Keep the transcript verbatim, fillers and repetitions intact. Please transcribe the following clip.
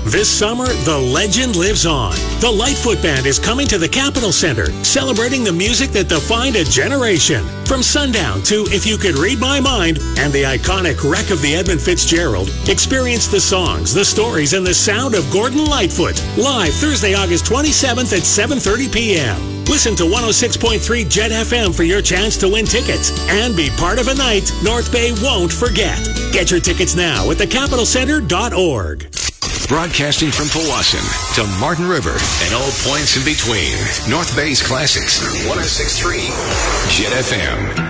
This summer, the legend lives on. The Lightfoot Band is coming to the Capitol Center, celebrating the music that defined a generation. From Sundown to If You Could Read My Mind and the iconic Wreck of the Edmund Fitzgerald, experience the songs, the stories, and the sound of Gordon Lightfoot. Live Thursday, August twenty-seventh at seven thirty p.m. Listen to one oh six point three Jet F M for your chance to win tickets and be part of a night North Bay won't forget. Get your tickets now at the capitol center dot org. Broadcasting from Powassan to Martin River and all points in between. North Bay's Classics, one oh six point three Jet F M.